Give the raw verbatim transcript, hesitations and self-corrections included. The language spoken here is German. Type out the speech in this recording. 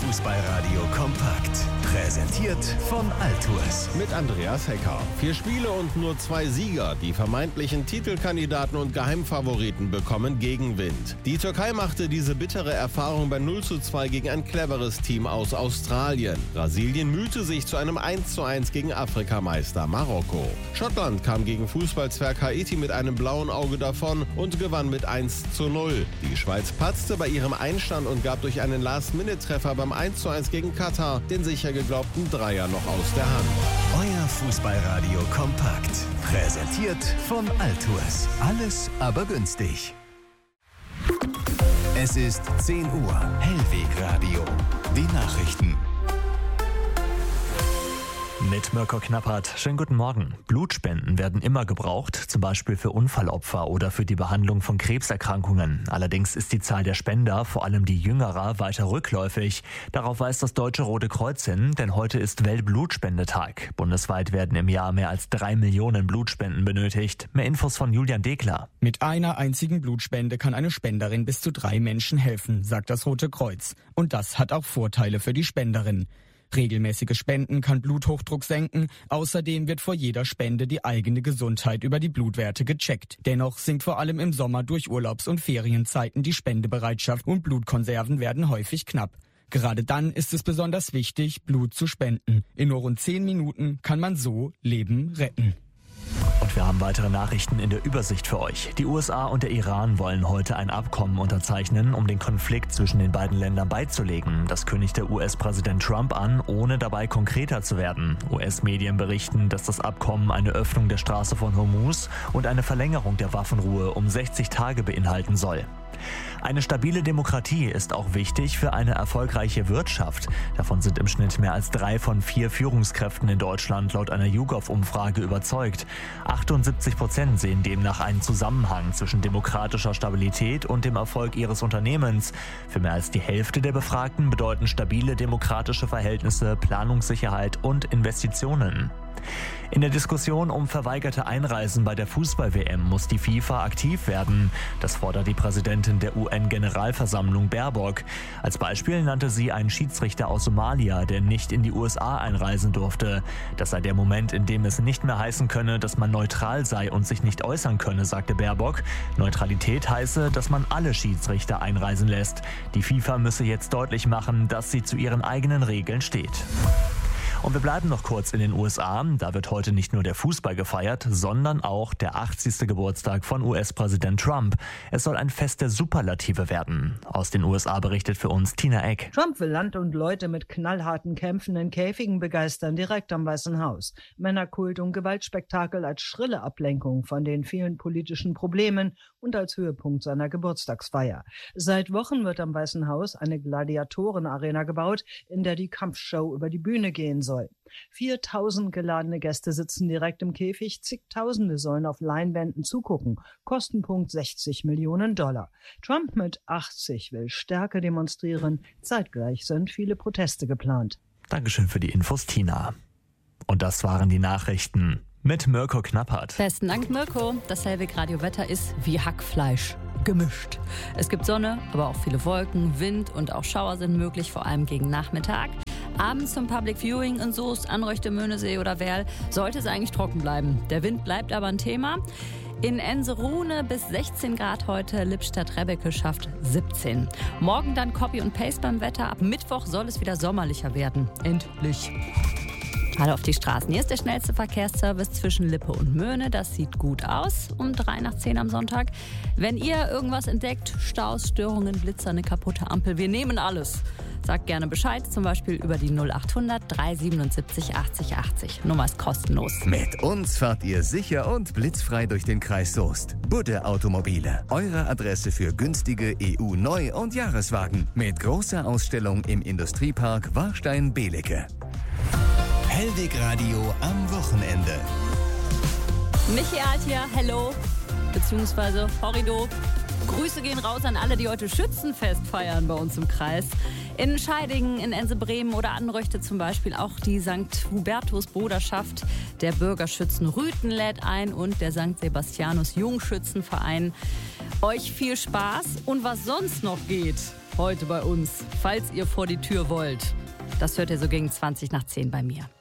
Fußballradio kompakt. Präsentiert von Altours. Mit Andreas Hecker. Vier Spiele und nur zwei Sieger. Die vermeintlichen Titelkandidaten und Geheimfavoriten bekommen Gegenwind. Die Türkei machte diese bittere Erfahrung bei null zu zwei gegen ein cleveres Team aus Australien. Brasilien mühte sich zu einem eins zu eins gegen Afrikameister Marokko. Schottland kam gegen Fußballzwerg Haiti mit einem blauen Auge davon und gewann mit eins zu null. Die Schweiz patzte bei ihrem Einstand und gab durch einen Last-Minute-Treffer beim eins zu eins gegen Katar den sicher geglaubten Dreier noch aus der Hand. Euer Fußballradio kompakt. Präsentiert von Altours. Alles aber günstig. Es ist zehn Uhr. Hellwegradio. Die Nachrichten. Mit Mirko Knappert. Schönen guten Morgen. Blutspenden werden immer gebraucht, zum Beispiel für Unfallopfer oder für die Behandlung von Krebserkrankungen. Allerdings ist die Zahl der Spender, vor allem die Jüngerer, weiter rückläufig. Darauf weist das Deutsche Rote Kreuz hin, denn heute ist Weltblutspendetag. Bundesweit werden im Jahr mehr als drei Millionen Blutspenden benötigt. Mehr Infos von Julian Degler. Mit einer einzigen Blutspende kann eine Spenderin bis zu drei Menschen helfen, sagt das Rote Kreuz. Und das hat auch Vorteile für die Spenderin. Regelmäßige Spenden kann Bluthochdruck senken. Außerdem wird vor jeder Spende die eigene Gesundheit über die Blutwerte gecheckt. Dennoch sinkt vor allem im Sommer durch Urlaubs- und Ferienzeiten die Spendebereitschaft und Blutkonserven werden häufig knapp. Gerade dann ist es besonders wichtig, Blut zu spenden. In nur rund zehn Minuten kann man so Leben retten. Und wir haben weitere Nachrichten in der Übersicht für euch. Die U S A und der Iran wollen heute ein Abkommen unterzeichnen, um den Konflikt zwischen den beiden Ländern beizulegen. Das kündigt der U S-Präsident Trump an, ohne dabei konkreter zu werden. U S-Medien berichten, dass das Abkommen eine Öffnung der Straße von Hormuz und eine Verlängerung der Waffenruhe um sechzig Tage beinhalten soll. Eine stabile Demokratie ist auch wichtig für eine erfolgreiche Wirtschaft. Davon sind im Schnitt mehr als drei von vier Führungskräften in Deutschland laut einer YouGov-Umfrage überzeugt. achtundsiebzig Prozent sehen demnach einen Zusammenhang zwischen demokratischer Stabilität und dem Erfolg ihres Unternehmens. Für mehr als die Hälfte der Befragten bedeuten stabile demokratische Verhältnisse Planungssicherheit und Investitionen. In der Diskussion um verweigerte Einreisen bei der Fußball-W M muss die FIFA aktiv werden. Das fordert die Präsidentin der U N-Generalversammlung Baerbock. Als Beispiel nannte sie einen Schiedsrichter aus Somalia, der nicht in die U S A einreisen durfte. Das sei der Moment, in dem es nicht mehr heißen könne, dass man neutral sei und sich nicht äußern könne, sagte Baerbock. Neutralität heiße, dass man alle Schiedsrichter einreisen lässt. Die FIFA müsse jetzt deutlich machen, dass sie zu ihren eigenen Regeln steht. Und wir bleiben noch kurz in den U S A. Da wird heute nicht nur der Fußball gefeiert, sondern auch der achtzigste Geburtstag von U S-Präsident Trump. Es soll ein Fest der Superlative werden. Aus den U S A berichtet für uns Tina Eck. Trump will Land und Leute mit knallharten Kämpfen in Käfigen begeistern, direkt am Weißen Haus. Männerkult und Gewaltspektakel als schrille Ablenkung von den vielen politischen Problemen und als Höhepunkt seiner Geburtstagsfeier. Seit Wochen wird am Weißen Haus eine Gladiatorenarena gebaut, in der die Kampfshow über die Bühne gehen soll. viertausend geladene Gäste sitzen direkt im Käfig, zigtausende sollen auf Leinwänden zugucken. Kostenpunkt sechzig Millionen Dollar. Trump mit achtzig will Stärke demonstrieren. Zeitgleich sind viele Proteste geplant. Dankeschön für die Infos, Tina. Und das waren die Nachrichten mit Mirko Knappert. Besten Dank, Mirko. Das Hellwegradio-Wetter ist wie Hackfleisch. Gemischt. Es gibt Sonne, aber auch viele Wolken, Wind und auch Schauer sind möglich, vor allem gegen Nachmittag. Abends zum Public Viewing in Soest, Anreuchte, Möhnesee oder Werl sollte es eigentlich trocken bleiben. Der Wind bleibt aber ein Thema. In Enserune bis sechzehn Grad heute, Lippstadt-Rebbecke schafft siebzehn. Morgen dann Copy und Paste beim Wetter. Ab Mittwoch soll es wieder sommerlicher werden. Endlich. Hallo auf die Straßen. Hier ist der schnellste Verkehrsservice zwischen Lippe und Möhne. Das sieht gut aus um drei nach zehn am Sonntag. Wenn ihr irgendwas entdeckt, Staus, Störungen, Blitzer, eine kaputte Ampel, wir nehmen alles. Sagt gerne Bescheid, zum Beispiel über die null achthundert dreihundertsiebenundsiebzig achtzig achtzig. Nummer ist kostenlos. Mit uns fahrt ihr sicher und blitzfrei durch den Kreis Soest. Budde Automobile. Eure Adresse für günstige E U-Neu- und Jahreswagen. Mit großer Ausstellung im Industriepark Warstein-Belecke. Hellwegradio am Wochenende. Michi Alt hier, hello, beziehungsweise Horrido. Grüße gehen raus an alle, die heute Schützenfest feiern bei uns im Kreis. In Scheidingen, in Ense-Bremen oder Anreuchte zum Beispiel auch die Sankt Hubertus-Bruderschaft. Der Bürgerschützen Rüthen lädt ein und der Sankt Sebastianus Jungschützenverein. Euch viel Spaß und was sonst noch geht. heute bei uns, falls ihr vor die Tür wollt. Das hört ihr so gegen zwanzig nach zehn bei mir.